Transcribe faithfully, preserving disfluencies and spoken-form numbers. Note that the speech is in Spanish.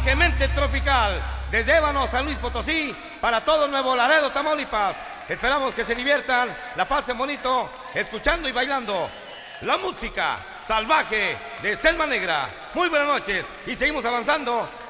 salvajemente tropical, desde Ébano, San Luis Potosí, para todo Nuevo Laredo, Tamaulipas. Esperamos que se diviertan, la pasen bonito, escuchando y bailando la música salvaje de Selva Negra. Muy buenas noches y seguimos avanzando